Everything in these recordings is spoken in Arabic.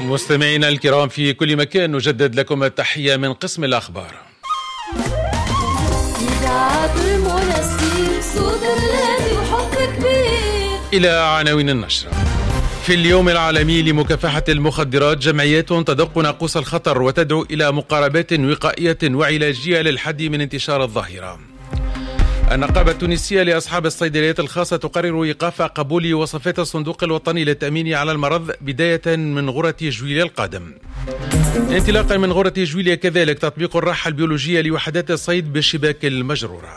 مستمعينا الكرام في كل مكان، نجدد لكم التحية من قسم الأخبار. إلى عناوين النشرة. في اليوم العالمي لمكافحة المخدرات، جمعيات تدق ناقوس الخطر وتدعو إلى مقاربات وقائية وعلاجية للحد من انتشار الظاهرة. النقابة التونسية لأصحاب الصيدليات الخاصة تقرر إيقاف قبول وصفات الصندوق الوطني للتأمين على المرض بداية من غرة جويليا القادم. انطلاقا من غرة جويليا كذلك تطبيق الراحة البيولوجية لوحدات الصيد بالشباك المجرورة.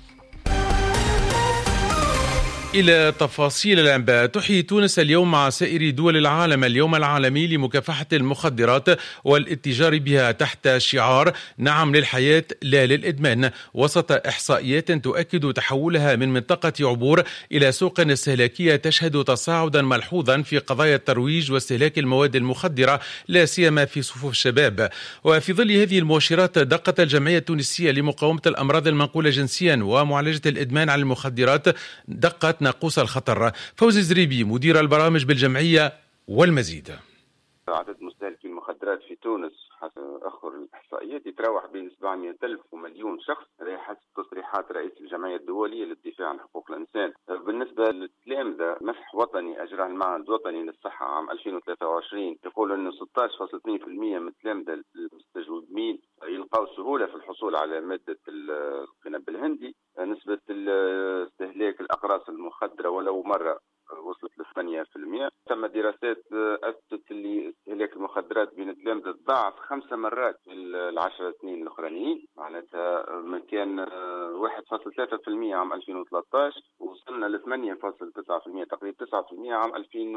إلى تفاصيل الأنباء. تحيي تونس اليوم مع سائر دول العالم اليوم العالمي لمكافحة المخدرات والاتجار بها تحت شعار نعم للحياة لا للإدمان، وسط إحصائيات تؤكد تحولها من منطقة عبور إلى سوق استهلاكية تشهد تصاعدا ملحوظا في قضايا الترويج واستهلاك المواد المخدرة لا سيما في صفوف الشباب. وفي ظل هذه المؤشرات دقت الجمعية التونسية لمقاومة الأمراض المنقولة جنسيا ومعالجة الإدمان على المخدرات دقت ناقوس الخطر. فوزي زريبي مدير البرامج بالجمعية والمزيد. عدد مستهلكي المخدرات في تونس حسب آخر الإحصائيات يتراوح بين 700,000 ومليون شخص، هذا حسب تصريحات رئيس الجمعية الدولية للدفاع عن حقوق الإنسان. بالنسبة للتلامذة، مسح وطني أجراه المعهد الوطني للصحة عام 2023 يقول أن 16.2% من التلامذة المستجوبين يلقاوا سهولة في الحصول على مادة القنب الهندي. نسبة استهلاك الأقراص المخدرة ولو مرة وصلت ل 8%. تم دراسات أثبتت اللي استهلاك المخدرات بين التلامذة تضاعف 5 مرات في ال10 سنين الأخرانيين، معناتها من كان 1.3% عام 2013 وصلنا ل 8.9%، تقريبا 9% عام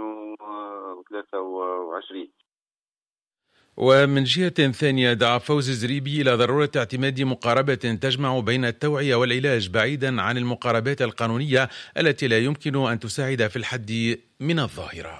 2023. ومن جهة ثانية دعا فوزي زريبي إلى ضرورة اعتماد مقاربة تجمع بين التوعية والعلاج بعيدا عن المقاربات القانونية التي لا يمكن أن تساعد في الحد من الظاهرة.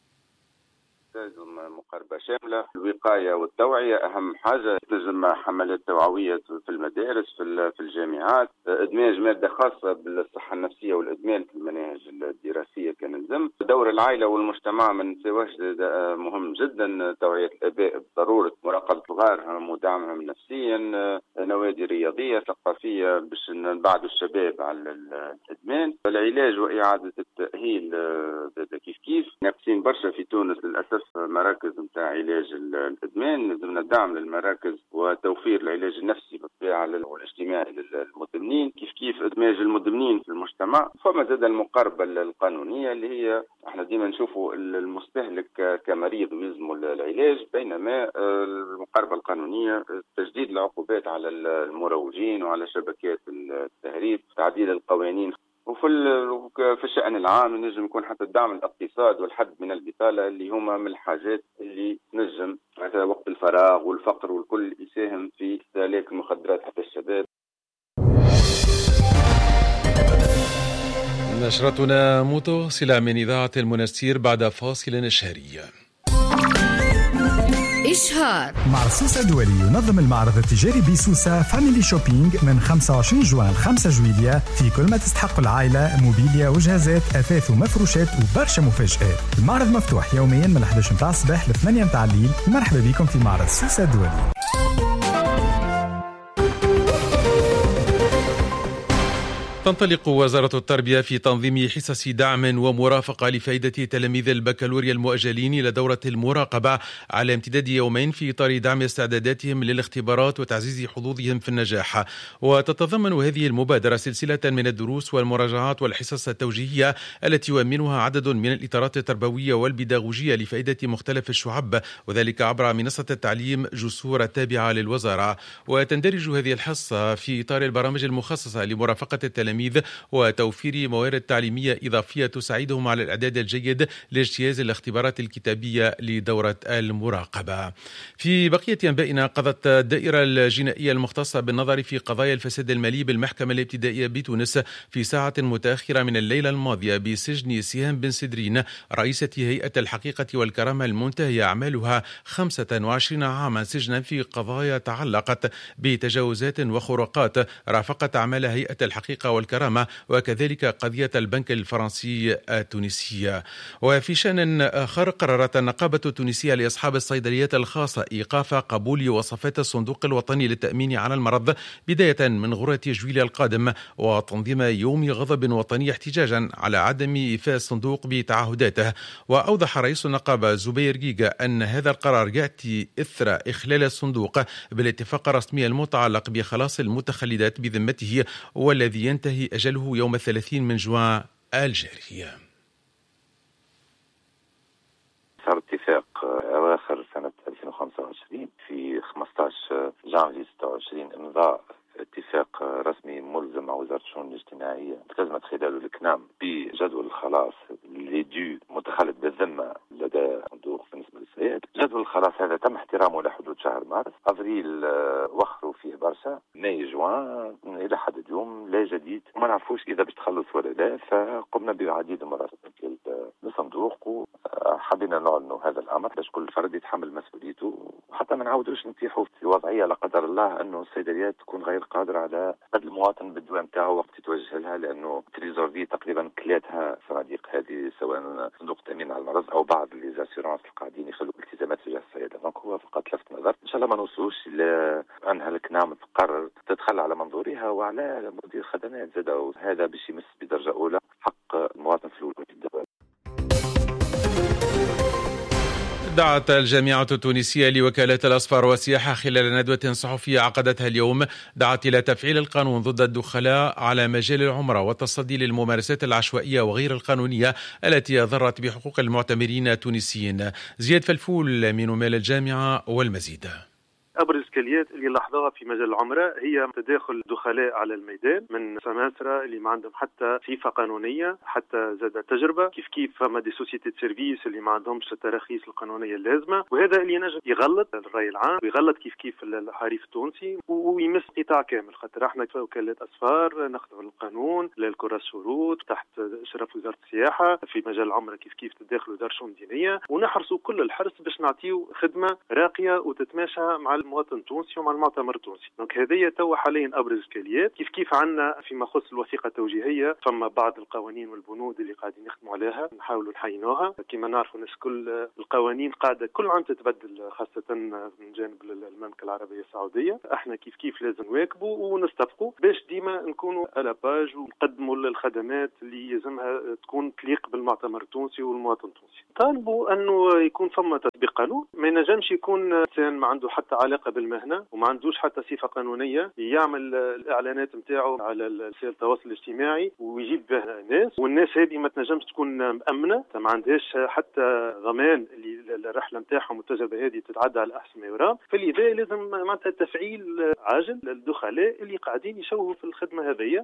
مقاربة شاملة، الوقاية والتوعية أهم حاجة. تجمع حملات توعوية في المدارس في الجامعات، إدماج مادة خاصة بالصحة النفسية والإدمان في المناهج الدراسية كان يلزم. دور العائلة والمجتمع من سواش مهم جدا. توعية الآباء بضرورة مراقبة صغارهم ودعمهم نفسيا، نوادي رياضية ثقافية باش نبعدوا الشباب على الإدمان. العلاج وإعادة التأهيل كيف ناقصين برشا في تونس للأسف مراكز نتاع علاج الإدمان. لازمنا دعم للمراكز وتوفير العلاج النفسي بالطبيعة والاجتماعي للمدمنين، كيف إدماج المدمنين في المجتمع. فما زاد المقاربة القانونية اللي هي احنا ديما نشوفوا المستهلك كمريض ويلزموا العلاج، بينما المقاربة القانونية تجديد العقوبات على المروجين وعلى شبكات التهريب، تعديل القوانين. وفي الشأن العام نجم يكون حتى الدعم الاقتصاد والحد من البطالة اللي هما من الحاجات اللي نجم مثلا وقت الفراغ والفقر والكل يساهم في استهلاك المخدرات حتى الشباب. نشرتنا متصلة من إذاعة المنستير بعد فاصل إشهاري. إشهار. معرض سوسة دولي ينظم المعرض التجاري بسوسة فاميلي شوبينج من 25 جوان 5 جويليا في كل ما تستحق العائلة، موبيليا وجهازات أثاث ومفروشات وبرشا مفاجآت. المعرض مفتوح يوميا من 11 متاع الصباح ل 8 متاع الليل. مرحبا بكم في معرض سوسة دولي. تنطلق وزارة التربية في تنظيم حصص دعم ومرافقة لفائدة تلاميذ البكالوريا المؤجلين إلى دورة المراقبة على امتداد يومين في إطار دعم استعداداتهم للاختبارات وتعزيز حظوظهم في النجاح. وتتضمن هذه المبادرة سلسلة من الدروس والمراجعات والحصص التوجيهية التي يؤمنها عدد من الإطارات التربوية والبيداغوجية لفائدة مختلف الشعب، وذلك عبر منصة التعليم جسور التابعة للوزارة. وتندرج هذه الحصة في إطار البرامج المخصصة لمرافقة التلاميذ وتوفير موارد تعليمية إضافية تساعدهم على الإعداد الجيد لاجتياز الاختبارات الكتابية لدورة المراقبة. في بقية أنبائنا، قضت الدائرة الجنائية المختصة بالنظر في قضايا الفساد المالي بالمحكمة الابتدائية بتونس في ساعة متأخرة من الليلة الماضية بسجن سهام بن سدرين رئيسة هيئة الحقيقة والكرامة المنتهية أعمالها 25 عاما سجنا في قضايا تعلقت بتجاوزات وخروقات رافقت أعمال هيئة الحقيقة والكرامة، وكذلك قضية البنك الفرنسي التونسي. وفي شأن آخر، قررت النقابة التونسية لأصحاب الصيدليات الخاصة إيقاف قبول وصفات الصندوق الوطني للتأمين على المرض بداية من غرة جويليا القادم، وتنظيم يوم غضب وطني احتجاجا على عدم إيفاء الصندوق بتعهداته. وأوضح رئيس النقابة زبير جيجا أن هذا القرار يأتي إثر إخلال الصندوق بالاتفاق الرسمي المتعلق بخلاص المتخلدات بذمته، والذي ينتهي أجله يوم 30 من جوان الجاري. صار اتفاق أواخر سنة 2025 في 15 جانفي 26 إمضاء اتفاق رسمي ملزم مع وزارة الشؤون الاجتماعية التزمت خلاله الكنام بجدول الخلاص اللي ديو متخلد بالذمة لدى صندوق بالنسبة للسيد. جدول الخلاص هذا تم احترامه لحدود شهر مارس، أفريل وخروا فيه برشا، ماي جوان إلى حد اليوم لا جديد، وما نعرفوش إذا باش تخلص ولا لا. فقمنا بعديد المرات للصندوق وحبينا نعلنوا هذا الأمر باش كل فرد يتحمل مسؤوليته، وحتى ما نعاودوش نطيحوا في وضعية لا قدر الله أنه الصيدليات تكون غير قادرة على قد المواطن بالدواء نتاعو وقت يتوجه لها، لأنه تريزورفي تقريبا كلاتها صناديق هذه، سواء صندوق التأمين على المرض أو بعض لي زاسيرونس القاعدين يخلوا التزامات تجاه الصيادلة. دونك هو فقط لفت نظر، إن شاء الله ما نوصلوش إلى أنها الكنام تقرر تتخلى على منظورها وعلى مدير خدمات زاد، هذا باش يمس بدرجة أولى حق المواطن في الوجود الدواء. دعت الجامعة التونسية لوكالات الأسفار والسياحة خلال ندوة صحفية عقدتها اليوم، دعت إلى تفعيل القانون ضد الدخلاء على مجال العمرة والتصدي للممارسات العشوائية وغير القانونية التي أضرت بحقوق المعتمرين التونسيين. زياد فلفول من مال الجامعة والمزيد. أبرز الإشكاليات اللي لاحظوها في مجال العمرة هي تداخل دخلاء على الميدان من سماسرة اللي ما عندهم حتى صفة قانونية حتى زاد تجربة، كيف فما دي سوسيتي سيرفيس اللي ما عندهمش التراخيص القانونية اللازمة، وهذا اللي ينجم يغلط الرأي العام ويغلط كيف الحريف التونسي ويمس قطاع كامل. خاطر احنا وكالات أسفار نخضعوا للقانون للكرة الشروط تحت إشراف وزارة السياحة في مجال العمرة كيف تداخل وزارة الشؤون الدينية، ونحرصوا كل الحرص باش نعطيو خدمة راقية وتتماشى مع المواطن التونسي ومع المعتمر التونسي. دونك هذه تو حاليا ابرز الاشكاليات. كيف عندنا فيما يخص الوثيقه التوجيهيه فما بعض القوانين والبنود اللي قاعدين نخدموا عليها نحاولوا نحينوها. كما نعرفوا الناس كل القوانين قاعده كل عام تتبدل، خاصه من جانب المملكه العربيه السعوديه. احنا كيف لازم نواكبوا ونستبقوا باش ديما نكونوا على باج ونقدموا الخدمات اللي يلزمها تكون تليق بالمعتمر التونسي والمواطن التونسي. طالبوا انه يكون فما تطبيق قانون، ما ينجمش يكون انسان ما عنده حتى علاقه بالمهنه وما عندوش حتى صفه قانونيه يعمل الاعلانات نتاعو على وسائل التواصل الاجتماعي ويجيب به ناس، والناس هذه ما تنجمش تكون مأمنه، ما عندهاش حتى ضمان اللي الرحله نتاعهم والتجربه هذه تتعدى على احسن ما يرام. فلذا لازم معناتها تفعيل عاجل للدخلاء اللي قاعدين يشوهوا في الخدمه هذه.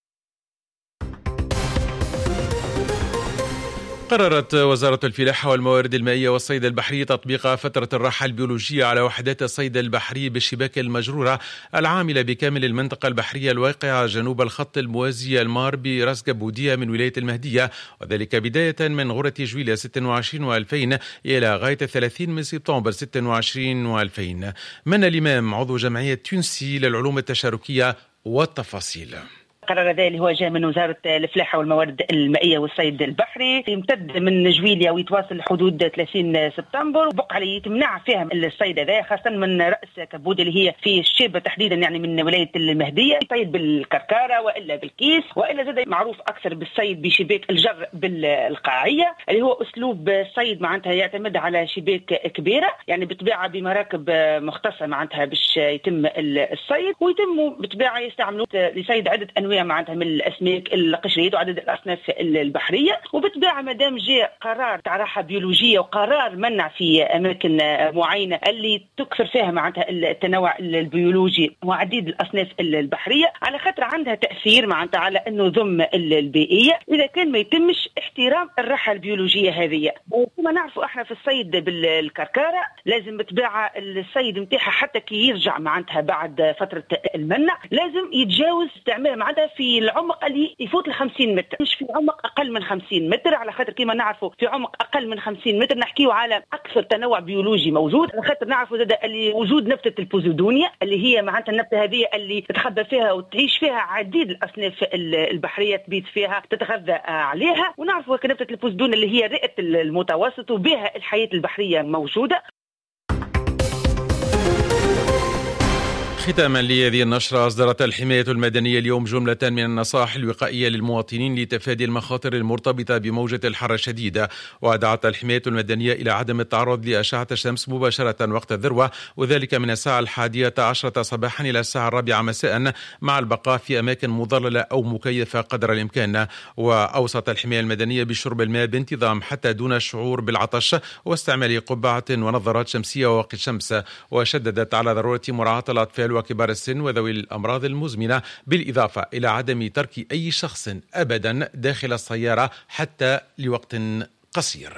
قررت وزارة الفلاحة والموارد المائية والصيد البحري تطبيق فترة الراحة البيولوجية على وحدات الصيد البحري بالشباك المجرورة العاملة بكامل المنطقة البحرية الواقعة جنوب الخط الموازي المار براس قبودية من ولاية المهدية، وذلك بداية من غرة جويليا 26 و2000 إلى غاية 30 من سبتمبر 26 و2000. من الإمام عضو جمعية تونسي للعلوم التشاركية والتفاصيل. القرار هذا اللي هو جاء من وزارة الفلاحة والموارد المائية والصيد البحري يمتد من جويليا ويتواصل حدود 30 سبتمبر، وبقى عليه تمنع فيها الصيد هذا خاصة من رأس كبودة اللي هي في الشيبة تحديدا يعني من ولاية المهدية، يصيد بالكركارة وإلا بالكيس وإلا زاد معروف أكثر بالصيد بشباك الجر بالقاعية اللي هو أسلوب صيد معناتها يعتمد على شباك كبيرة يعني بطبيعة بمراكب مختصة معناتها باش يتم الصيد، ويتم بطبيعة يستعملوه لصيد عدة أنواع معناتها من الأسماك القشرية وعدد الأصناف البحرية. وبالطبيعة ما دام جاء قرار تاع راحة بيولوجية وقرار منع في أماكن معينة اللي تكثر فيها معناتها التنوع البيولوجي وعديد الأصناف البحرية على خاطر عندها تأثير معناتها على إنه ذم البيئية إذا كان ما يتمش احترام الراحة البيولوجية هذه. وكما نعرفوا احنا في الصيد بالكركارة لازم بطبيعة الصيد متاعها حتى كي يرجع معناتها بعد فترة المنع لازم يتجاوز استعمال معناتها في العمق اللي يفوت ال 50 متر، مش في عمق اقل من 50 متر، على خاطر كما نعرفوا في عمق اقل من 50 متر نحكيو على اكثر تنوع بيولوجي موجود، على خاطر نعرفوا زاد اللي وجود نبته البوزودونيا اللي هي معناتها النبته هذه اللي تتخبى فيها وتعيش فيها عديد الاصناف البحريه تبيت فيها تتغذى عليها، ونعرفوا نبته البوزودونيا اللي هي رئه المتوسط وبها الحياه البحريه موجوده. ختاما لهذه النشرة، أصدرت الحماية المدنية اليوم جملة من النصائح الوقائية للمواطنين لتفادي المخاطر المرتبطة بموجة الحر الشديدة. ودعت الحماية المدنية إلى عدم التعرض لأشعة الشمس مباشرة وقت الذروة، وذلك من الساعة 11 صباحا إلى الساعة 4 مساء، مع البقاء في أماكن مظللة أو مكيفة قدر الإمكان. وأوصت الحماية المدنية بشرب الماء بانتظام حتى دون الشعور بالعطش، واستعمال قبعة ونظارات شمسية وواقي الشمس. وشددت على ضرورة مراعاة الأطفال وكبار السن وذوي الأمراض المزمنة، بالإضافة إلى عدم ترك أي شخص أبدا داخل السيارة حتى لوقت قصير.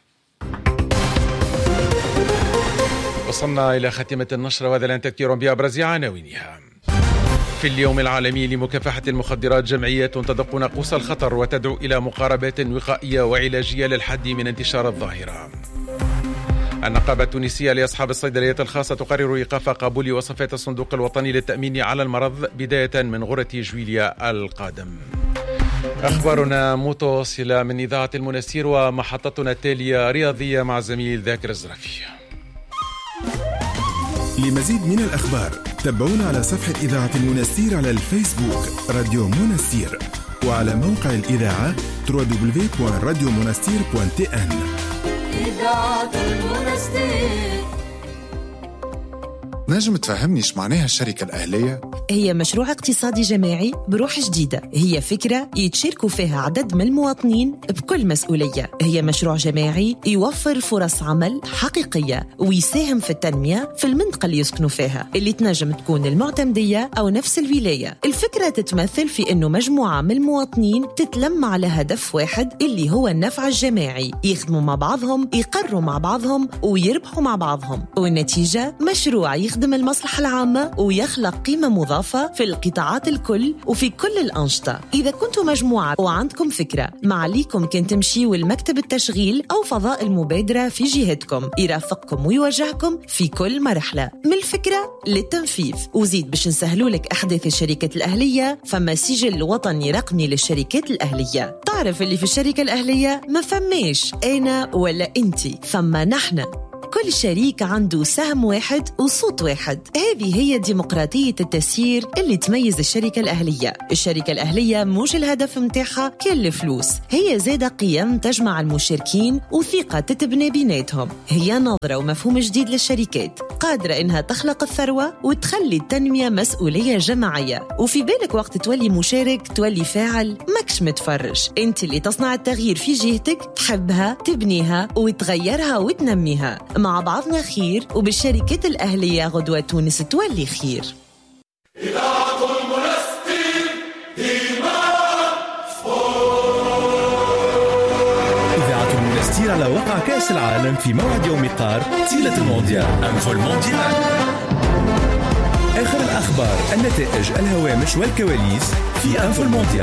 وصلنا إلى خاتمة النشرة، وهذا الآن تذكير بأبرز عناوينها. في اليوم العالمي لمكافحة المخدرات، جمعية تدق ناقوس الخطر وتدعو إلى مقاربات وقائية وعلاجية للحد من انتشار الظاهرة. النقابة التونسية لأصحاب الصيدليات الخاصة تقرر إيقاف قبول وصفات الصندوق الوطني للتأمين على المرض بداية من غرة جويليا القادم. أخبارنا متواصلة من إذاعة المنستير، ومحطتنا التالية رياضية مع زميل ذاكر الزرافي. لمزيد من الأخبار تابعونا على صفحة إذاعة المنستير على الفيسبوك راديو منستير، وعلى موقع الإذاعة www.radiomonastir.tn. إذاعة المنستير. نجم تفهمني ايش معناها الشركة الأهلية؟ هي مشروع اقتصادي جماعي بروح جديدة، هي فكرة يتشاركوا فيها عدد من المواطنين بكل مسؤولية. هي مشروع جماعي يوفر فرص عمل حقيقية ويساهم في التنمية في المنطقة اللي يسكنوا فيها، اللي تنجم تكون المعتمدية أو نفس الولاية. الفكرة تتمثل في أنه مجموعة من المواطنين تتلم على هدف واحد اللي هو النفع الجماعي، يخدموا مع بعضهم، يقروا مع بعضهم ويربحوا مع بعضهم، والنتيجة مشروع يخدم المصلحة العامة ويخلق قيمة مضافة في القطاعات الكل وفي كل الأنشطة. إذا كنتم مجموعة وعندكم فكرة، ما عليكم كن تمشيوا المكتب التشغيل أو فضاء المبادرة في جهتكم، يرافقكم ويوجهكم في كل مرحلة من الفكرة للتنفيذ. وزيد باش نسهلوا لك أحداث الشركة الأهلية، فما سجل وطني رقمي للشركات الأهلية. تعرف اللي في الشركة الأهلية ما فماش أنا ولا أنتي، فما نحن. كل شريك عنده سهم واحد وصوت واحد. هذه هي ديمقراطية التسيير اللي تميز الشركة الأهلية. الشركة الأهلية مش الهدف متاعها كل الفلوس، هي زادة قيم تجمع المشاركين وثقة تتبني بيناتهم. هي نظرة ومفهوم جديد للشركات، قادرة إنها تخلق الثروة وتخلي التنمية مسؤولية جماعية. وفي بالك وقت تولي مشارك تولي فاعل، ماكش متفرج. انت اللي تصنع التغيير في جهتك، تحبها تبنيها وتغيرها وتنميها. مع بعضنا خير، وبالشركات الأهلية غدوة تونس تولي خير. إذاعة المنستير ديما إذاعة المنستير على وقع كأس العالم في موعد يوم قار طيلة المونديال. أنفو المونديال، آخر الأخبار، النتائج، الهوامش والكواليس في أنفو المونديال.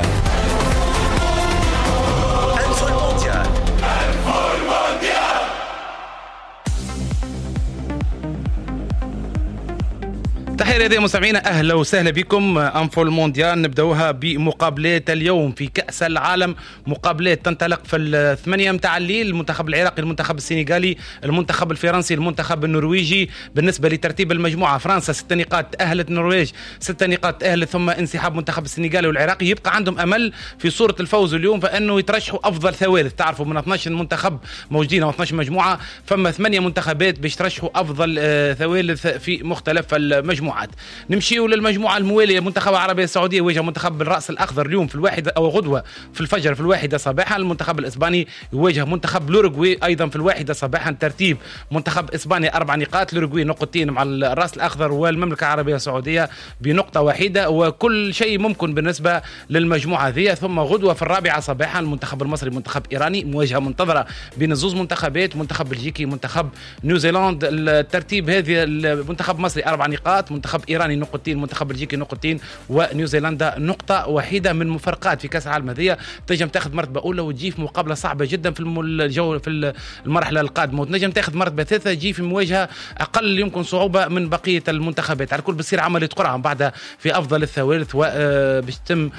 تحية رياضية مستمعينا، أهلا وسهلا بكم. أنفو المونديال نبدأوها بمقابلات اليوم في كأس العالم. مقابلات تنطلق في 8 متاع الليل، المنتخب العراقي، المنتخب السنغالي، المنتخب الفرنسي، المنتخب النرويجي. بالنسبة لترتيب المجموعة، فرنسا 6 نقاط تأهلت، النرويج 6 نقاط تأهلت، ثم انسحاب منتخب السنغالي والعراقي. يبقى عندهم أمل في صورة الفوز اليوم، فإنه يترشحوا أفضل ثوالث. تعرفوا من 12 منتخب موجودين أو 12 مجموعة، فما 8 منتخبات باش يترشحوا أفضل ثوالث في مختلف المجموعات. نمشيوا للمجموعة الموالية. المنتخب العربية السعودية يواجه منتخب الرأس الأخضر اليوم في الواحدة أو غدوة في الفجر في الواحدة صباحا. المنتخب الإسباني يواجه منتخب الأوروغواي أيضا في الواحدة صباحا. ترتيب منتخب إسبانيا 4 نقاط، الأوروغواي نقطتين مع الرأس الأخضر، والمملكة العربية السعودية بنقطة واحدة. وكل شيء ممكن بالنسبة للمجموعة ذي. ثم غدوة في الرابعة صباحا المنتخب المصري منتخب إيراني، مواجهة منتظرة بين الزوز منتخبات، منتخب بلجيكي منتخب نيوزيلاند. الترتيب هذه المنتخب المصري 4 نقاط، منتخب ايراني نقطتين، منتخب بلجيكي نقطتين، ونيوزيلندا نقطه وحيده من مفارقات في كاس العالم هذه. تنجم تاخذ مرتبه اولى وتجي في مقابله صعبه جدا في في المرحله القادمه، وتنجم تاخذ مرتبه ثالثه تجي في مواجهه اقل يمكن صعوبه من بقيه المنتخبات. على الكل بتصير عمليه قرعه بعدها في افضل الثوالث، وباش يتم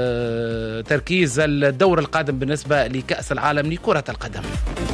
تركيز الدور القادم بالنسبه لكاس العالم لكره القدم.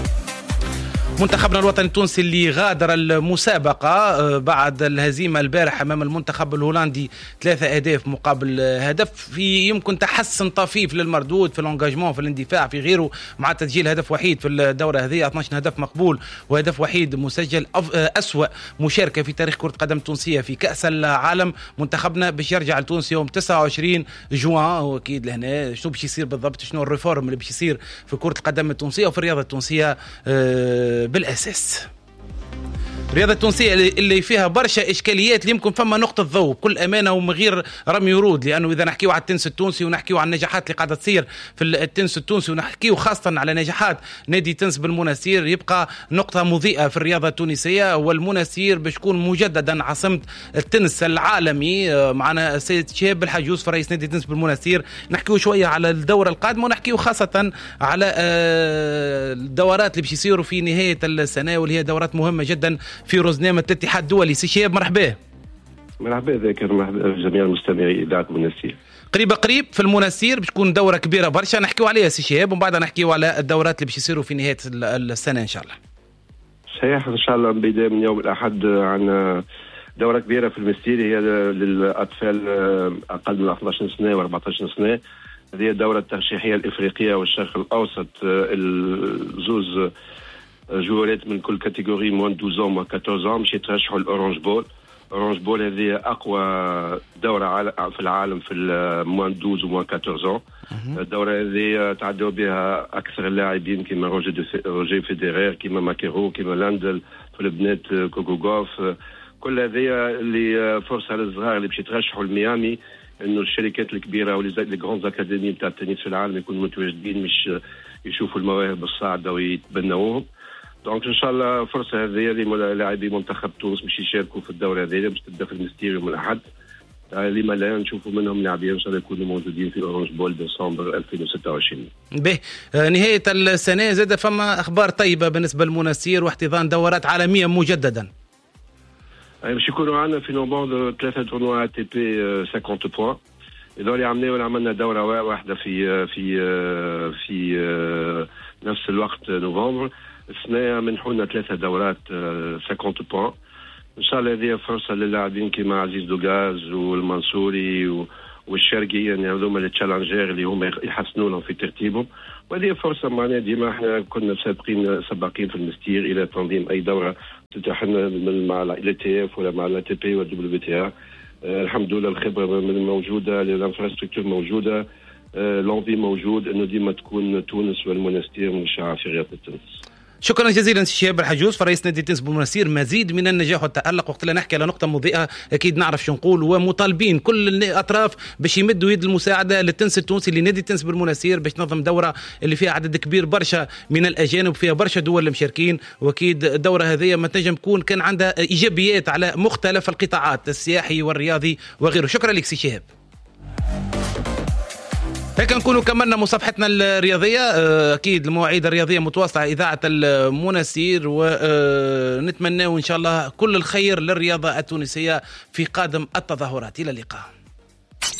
منتخبنا الوطني التونسي اللي غادر المسابقة بعد الهزيمة البارحة أمام المنتخب الهولندي 3 أهداف مقابل هدف، في يمكن تحسن طفيف للمردود في الانجاجمون في الاندفاع في غيره، مع تسجيل هدف وحيد في الدورة هذه، 12 هدف مقبول وهدف وحيد مسجل. أسوأ مشاركة في تاريخ كرة قدم تونسية في كأس العالم. منتخبنا باش يرجع لتونس يوم 29 جوان، وأكيد لهنا شنو باش يصير بالضبط، شنو الريفورم اللي باش يصير في كرة القدم التونسية وفي الرياضة التونسية بالأساس. الرياضة التونسية اللي فيها برشا إشكاليات، اللي يمكن فما نقطة ضوء بكل أمانة ومن غير رمي ورود، لأنه إذا نحكيو على التنس التونسي ونحكيو على النجاحات اللي قاعدة تصير في التنس التونسي، ونحكيو خاصة على نجاحات نادي تنس بالمنستير، يبقى نقطة مضيئة في الرياضة التونسية. والمنستير باش تكون مجددا عاصمة التنس العالمي. معنا السيد شهاب الحجوز في رئيس نادي تنس بالمنستير، نحكيو شوية على الدورة القادمة ونحكيو خاصة على الدورات اللي باش يصيروا في نهاية السنة، واللي هي دورات مهمة جدا في روزنامة الاتحاد الدولي. سي شهاب مرحبا. مرحبا ذاكر، مرحبا جميع المستمعين إذاعة المنستير. قريب في المنستير باش تكون دورة كبيرة برشا نحكيو عليها سي شهاب، ومن بعد نحكيو على الدورات اللي باش يصيروا في نهاية السنة إن شاء الله. صحيح إن شاء الله. بداية من يوم الأحد عن دورة كبيرة في المنستير، هي للأطفال أقل من 12 سنة و14 سنة. هذه الدورة الترشيحية الإفريقية والشرق الأوسط، الزوز جوارات من كل كاتيجوري موان 12 موان 14 باش يترشحوا الأورانج بول. أورانج بول هذه أقوى دورة في العالم في موان 12 وموان 14. الدورة هذه تعدوا بها أكثر اللاعبين كما روجي فيدرير، كما ماكيرو، كما لاندل، في البنات كوكو غوف. كل هذه اللي فرصة للصغار اللي باش يترشحوا لميامي، إنه الشركات الكبيرة ولي غرانز أكاديمي بتاع التنس في العالم يكونوا متواجدين مش يشوفوا المواهب الصاعدة ويتبنوهم. دونك ان شاء الله فرصه هذه للاعبي منتخب تونس باش يشاركوا في الدوره هذه باش تبدا في المنستير يوم الاحد. لما لا نشوفوا منهم لاعبين ان شاء الله يكونوا موجودين في اورانج بول ديسمبر 2026. به نهايه السنه زاد فما اخبار طيبه بالنسبه للمنستير واحتضان دورات عالميه مجددا. باش يكونوا عندنا في نوفمبر 3 تورنوا ATP 50 بوان. هذول عملنا دوره واحده في نفس الوقت نوفمبر. السنة منحونا 3 دورات 50 بوان. إن شاء الله هذه فرصة للاعبين كما عزيز دوغاز والمنصوري والشرقي، يعني هذوما التشالنجير اللي هم يحسنوا لهم في ترتيبهم. وهذه فرصة معنا ديما احنا كنا سابقين في المنستير إلى تنظيم أي دورة تتاح لنا مع LTF ولا مع LATP والWTA. الحمد لله الخبرة موجودة، الانفراستركتور موجودة، لونفي موجود إنه ديما تكون تونس والمنستير منشعة في رياضة التنس. شكرا جزيلا سي شهاب الحجوز فرئيس نادي تنس بالمنستير. مزيد من النجاح والتألق. وقت لا نحكي على نقطة مضيئة أكيد نعرف شو نقول، ومطالبين كل الأطراف باش يمدوا يد المساعدة للتنس التونسي لنادي تنس بالمنستير باش تنظم دورة اللي فيها عدد كبير برشا من الأجانب وفيها برشا دول المشاركين. وأكيد الدورة هذه ما تنجم تكون كان عندها إيجابيات على مختلف القطاعات السياحي والرياضي وغيره. شكرا لك سي شهاب. هيك نكونوا كملنا مصافحتنا الرياضية. أكيد المواعيد الرياضية متواصلة على إذاعة المنستير، ونتمنى إن شاء الله كل الخير للرياضة التونسية في قادم التظاهرات. إلى اللقاء.